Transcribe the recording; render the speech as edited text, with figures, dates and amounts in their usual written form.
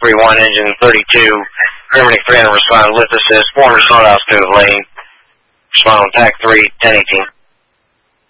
631, engine 32, Germany 300, respond with assist, 400 slowdown smooth lane, respond on TAC 3, 1018.